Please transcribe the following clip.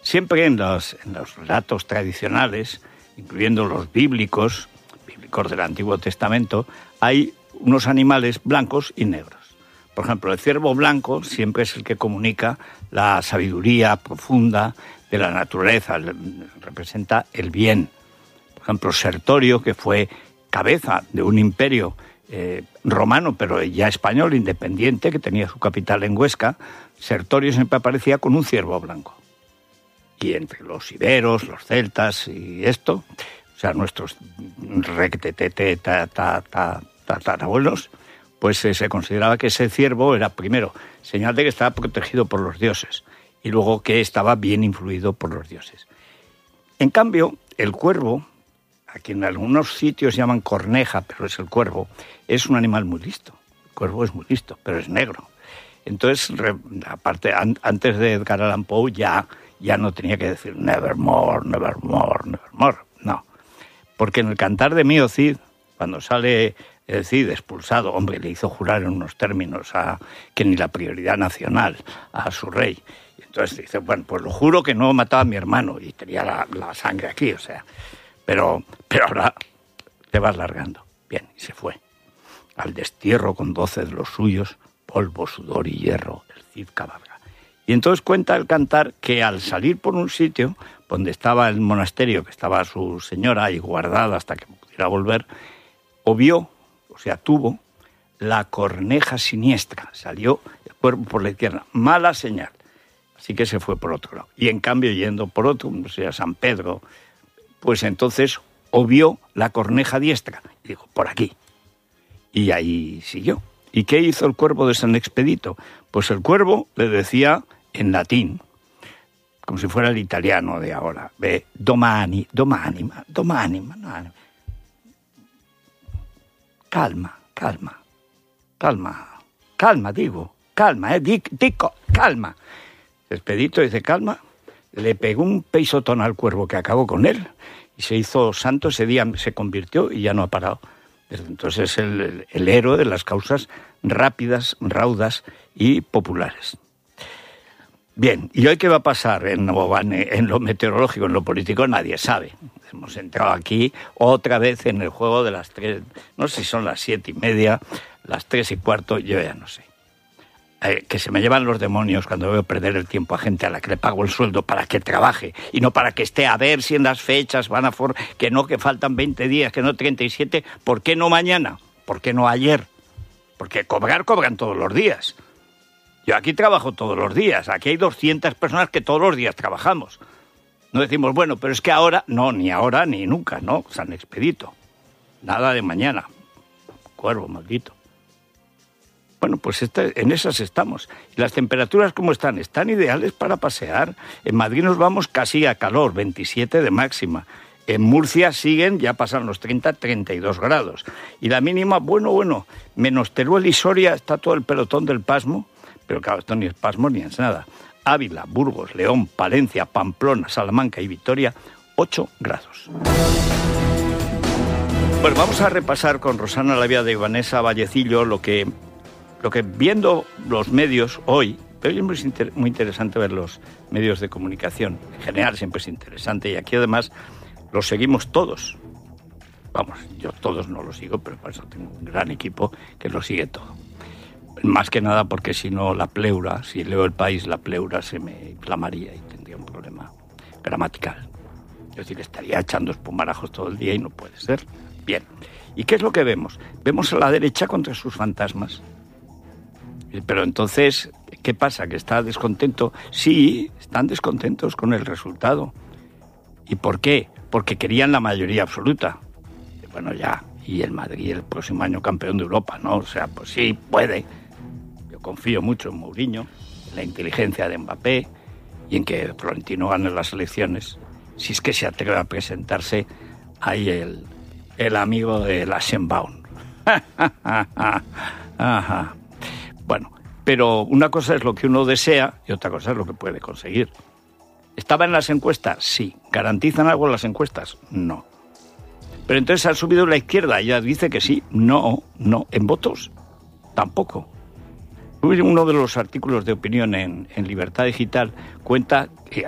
siempre en los relatos tradicionales, incluyendo los bíblicos del Antiguo Testamento, hay unos animales blancos y negros. Por ejemplo, el ciervo blanco siempre es el que comunica la sabiduría profunda de la naturaleza, representa el bien. Por ejemplo, Sertorio, que fue cabeza de un imperio romano, pero ya español, independiente, que tenía su capital en Huesca, Sertorio siempre aparecía con un ciervo blanco. Y entre los iberos, los celtas y esto, o sea, nuestros tatarabuelos, pues se consideraba que ese ciervo era, primero, señal de que estaba protegido por los dioses, y luego que estaba bien influido por los dioses. En cambio, el cuervo, a quien en algunos sitios llaman corneja, pero es el cuervo, es un animal muy listo. El cuervo es muy listo, pero es negro. Entonces, aparte, antes de Edgar Allan Poe ya no tenía que decir nevermore, nevermore, nevermore. No, porque en el Cantar de Mío Cid, cuando sale el Cid expulsado, hombre, le hizo jurar en unos términos que ni la prioridad nacional a su rey. Y entonces dice, bueno, pues lo juro que no mataba a mi hermano, y tenía la sangre aquí, o sea. Pero ahora te vas largando. Bien, y se fue. Al destierro con 12 de los suyos, polvo, sudor y hierro, el Cid cabalga. Y entonces cuenta el Cantar que al salir por un sitio donde estaba el monasterio, que estaba su señora ahí guardada hasta que pudiera volver, tuvo la corneja siniestra. Salió el cuerpo por la izquierda. Mala señal. Así que se fue por otro lado. Y en cambio, yendo por otro, o sea, San Pedro, pues entonces obvió la corneja diestra. Y dijo, por aquí. Y ahí siguió. ¿Y qué hizo el cuervo de San Expedito? Pues el cuervo le decía en latín, como si fuera el italiano de ahora, domani, calma, calma. Expedito dice calma, le pegó un pisotón al cuervo que acabó con él y se hizo santo. Ese día se convirtió y ya no ha parado. Desde entonces es el héroe de las causas rápidas, raudas y populares. Bien, ¿y hoy qué va a pasar en lo meteorológico, en lo político? Nadie sabe. Hemos entrado aquí otra vez en el juego de las 3, no sé si son las 7:30, las 3:15, yo ya no sé. Que se me llevan los demonios cuando veo perder el tiempo a gente a la que le pago el sueldo para que trabaje y no para que esté a ver si en las fechas van a que faltan 20 días, que no 37, ¿por qué no mañana? ¿Por qué no ayer? Porque cobran todos los días. Yo aquí trabajo todos los días, aquí hay 200 personas que todos los días trabajamos. No decimos, bueno, pero es que ahora, no, ni ahora ni nunca, no, San Expedito. Nada de mañana. Cuervo, maldito. Bueno, pues en esas estamos. ¿Y las temperaturas cómo están? Están ideales para pasear. En Madrid nos vamos casi a calor, 27 de máxima. En Murcia siguen, ya pasan los 30, 32 grados. Y la mínima, bueno, menos Teruel y Soria está todo el pelotón del pasmo, pero claro, esto ni es pasmo ni es nada. Ávila, Burgos, León, Palencia, Pamplona, Salamanca y Vitoria, 8 grados. Pues vamos a repasar con Rosana Lavia y Vanessa Vallecillo lo que viendo los medios hoy, pero es muy interesante ver los medios de comunicación. En general siempre es interesante y aquí además los seguimos todos. Vamos, yo todos no los sigo, pero por eso tengo un gran equipo que lo sigue todo. Más que nada porque si no la pleura, si leo El País, la pleura se me inflamaría y tendría un problema gramatical. Es decir, estaría echando espumarajos todo el día y no puede ser. Bien, ¿y qué es lo que vemos? Vemos a la derecha contra sus fantasmas. Pero entonces, ¿qué pasa? ¿Que está descontento? Sí, están descontentos con el resultado. ¿Y por qué? Porque querían la mayoría absoluta. Bueno, ya, y el Madrid el próximo año campeón de Europa, ¿no? O sea, pues sí, puede. Yo confío mucho en Mourinho, en la inteligencia de Mbappé y en que Florentino gane las elecciones. Si es que se atreve a presentarse ahí el amigo de la Schenbaum. Ajá. Bueno, pero una cosa es lo que uno desea y otra cosa es lo que puede conseguir. ¿Estaba en las encuestas? Sí. ¿Garantizan algo las encuestas? No. Pero entonces ha subido la izquierda, ella dice que sí. No. ¿En votos? Tampoco. Uno de los artículos de opinión en Libertad Digital cuenta,